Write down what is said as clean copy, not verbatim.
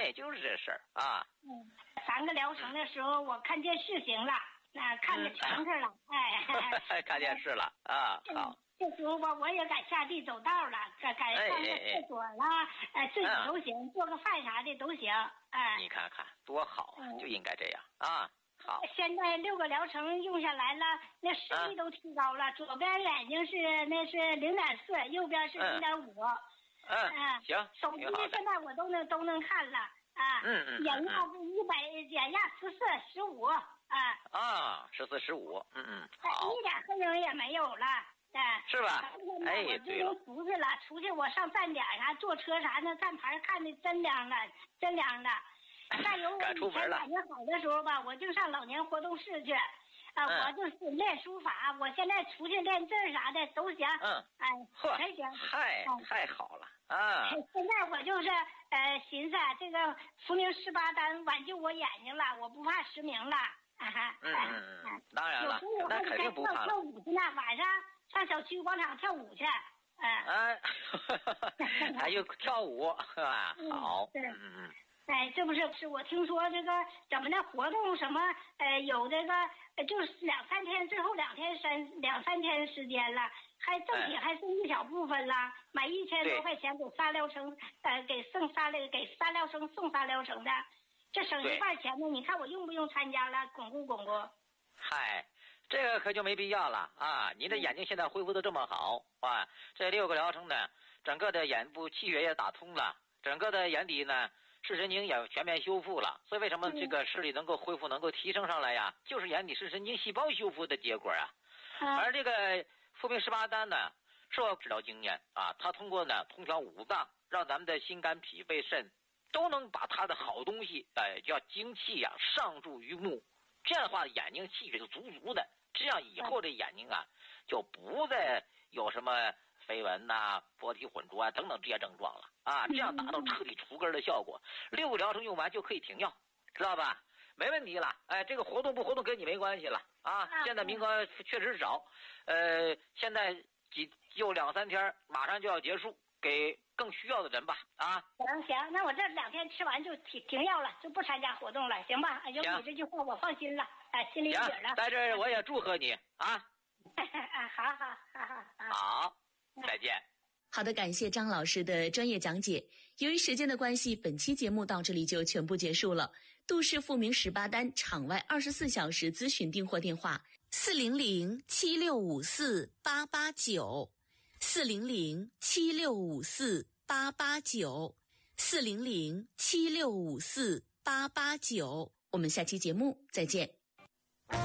哎，就是这事儿啊。 3个疗程的时候，我看电视行了，看着全是了，哎， 看电视了啊，好。 这时候吧，我也敢下地走道了，敢上个厕所了，自己都行，做个饭啥的都行，哎。 你看看多好啊，就应该这样啊。好。 现在6个疗程用下来了，那视力都提高了，左边眼睛是0.4，右边是0.5。 行。 手机现在我都能看了啊。眼压眼压14、15啊。 14、15，好。 一点黑影也没有了。 是吧？哎，对了， 出去我上站点啥，坐车啥的，站牌看的真凉了，真凉了。再有我以前感觉好的时候吧，我就上老年活动室去，我就是练书法，我现在出去练字啥的都行。全行。 太好了啊！ 现在我就是寻思这个福明18丹挽救我眼睛了，我不怕失明了。 当然了，那肯定不怕了。 跳舞去呢，晚上上小区广场跳舞去。 还有跳舞啊，好。 这不是我听说这个怎么的活动什么有这个就是2-3天，最后2-3天时间了，还赠品还剩一小部分了，买1000多块钱给仨疗程给仨疗程送仨疗程的，这省一半钱呢，你看我用不用参加了，巩固。 嗨，这个可就没必要了啊！你的眼睛现在恢复的这么好啊，这6个疗程呢，整个的眼部气血也打通了，整个的眼底呢视神经也全面修复了，所以为什么这个视力能够恢复，能够提升上来呀？就是眼底视神经细胞修复的结果啊。而这个福明18丹呢，受治疗经验啊，它通过呢通调五脏，让咱们的心肝脾肺肾都能把它的好东西叫精气呀上注于目，这样的话眼睛气血就足的，这样以后这眼睛啊就不再有什么飞蚊波体混浊等等这些症状了啊，这样达到彻底除根的效果。6个疗程用完就可以停药，知道吧？没问题了。这个活动不活动跟你没关系了啊。现在名额确实少，现在就2-3天，马上就要结束，给更需要的人吧啊。 行，那我这2天吃完就停药了，就不参加活动了，行吧？有你这句话我放心了，心里有底了。 在这儿我也祝贺你啊。好，再见。 好的，感谢张老师的专业讲解。由于时间的关系，本期节目到这里就全部结束了。杜氏复明18丹场外24小时咨询订货电话400-7654-889 400-7654-889 400-7654-889。我们下期节目再见。